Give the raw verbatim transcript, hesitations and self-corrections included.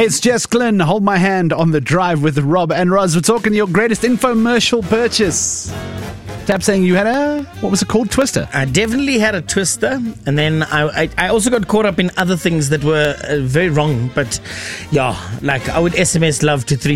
It's Jess Glynn. Hold my hand on the drive with Rob and Roz. We're talking your greatest infomercial purchase. Tab saying you had a, what was it called? Twister. I definitely had a twister, and then I, I, I also got caught up in other things that were uh, very wrong. But yeah, like I would S M S love to three